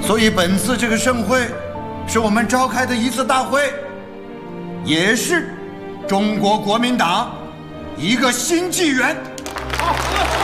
所以本次这个盛会，是我们召开的一次大会，也是中国国民党一个新纪元。好。